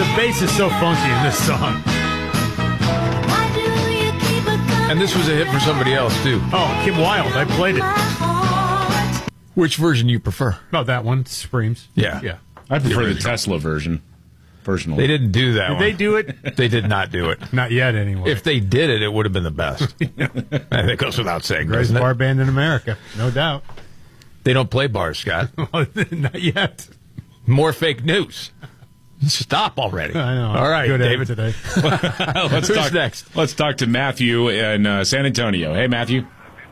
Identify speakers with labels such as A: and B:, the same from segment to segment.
A: bass is so funky in this song.
B: And this was a hit for somebody else, too.
A: Oh, Kim Wilde. I played it.
B: Which version do you prefer?
A: Oh, that one. Supremes.
B: Yeah.
A: Yeah.
C: I prefer the Tesla version, personally.
B: They didn't do that
A: Did
B: one.
A: they do it?
B: They did not do it.
A: Not yet, anyway.
B: If they did it, it would have been the best. I think goes without saying,
A: Greatest
B: doesn't it?
A: bar band in America. No doubt.
B: They don't play bars, Scott.
A: Not yet.
B: More fake news. Stop already.
A: I know.
B: All right,
A: Good
B: David.
A: today.
B: Who's next?
C: Let's talk to Matthew in San Antonio. Hey, Matthew.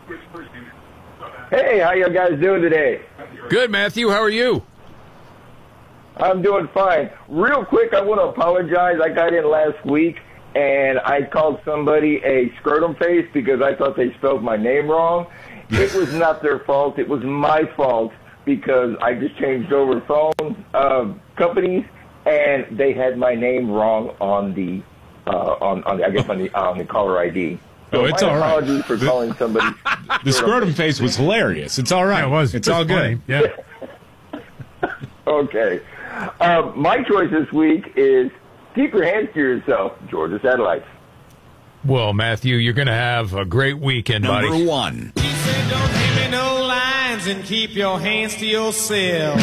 D: Hey, how you guys doing today?
B: Good, Matthew. How are you?
D: I'm doing fine. Real quick, I want to apologize. I got in last week, and I called somebody a scrotum face because I thought they spelled my name wrong. It was not their fault. It was my fault because I just changed over phone companies, and they had my name wrong on the on the caller ID. So
C: Oh, it's all right.
D: apologies for calling somebody.
C: The scrotum face was hilarious. It's all right.
A: Yeah, it was.
C: It's all good.
A: Funny. Yeah.
D: Okay. My choice this week is Keep Your Hands to Yourself, Georgia Satellites.
B: Well, Matthew, you're going to have a great weekend, buddy.
E: Number one.
F: He said, don't give me no lines and keep your hands to yourself.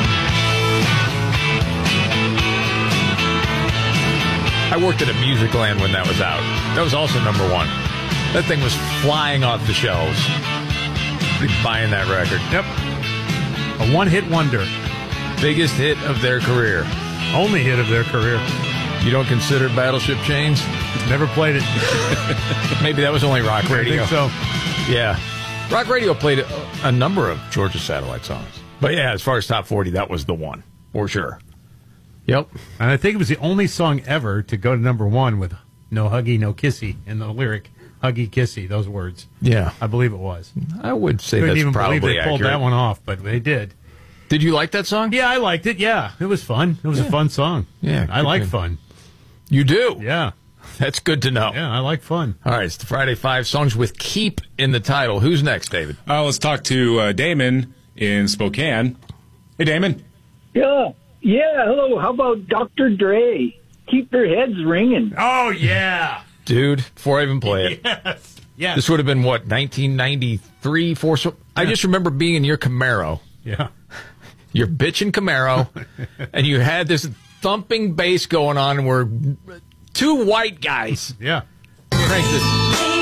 B: I worked at a Musicland when that was out. That was also number one. That thing was flying off the shelves. Be buying that record.
A: Yep. A one-hit wonder.
B: Biggest hit of their career.
A: Only hit of their career.
B: You don't consider Battleship Chains?
A: Never played it.
B: Maybe that was only rock radio.
A: I think so.
B: Yeah. Rock radio played a number of Georgia Satellite songs. But yeah, as far as top 40, that was the one. For sure. Yep.
A: And I think it was the only song ever to go to number one with no huggy, no kissy in the lyric. Huggy, kissy, those words.
B: Yeah.
A: I believe it was.
B: I would say
A: Couldn't
B: that's
A: even
B: probably
A: believe they pulled
B: accurate.
A: that one off, but they did.
B: Did you like that song?
A: Yeah, I liked it. Yeah, it was fun. It was a fun song.
B: Yeah,
A: I
B: good
A: like
B: thing.
A: fun.
B: You do?
A: Yeah,
B: That's good to know.
A: yeah, I like fun.
B: All right, it's the Friday Five songs with Keep in the title. Who's next, David?
C: Let's talk to Damon in Spokane. Hey, Damon.
G: Yeah, hello. How about Dr. Dre? Keep their heads ringing.
A: Oh yeah,
B: Dude, before I even play it,
A: yes, yes.
B: this would have been, what, 1993, 4? So I just remember being in your Camaro,
A: Yeah,
B: your bitchin' Camaro, and you had this thumping bass going on, and we're two white guys.
A: yeah.
B: Crank this.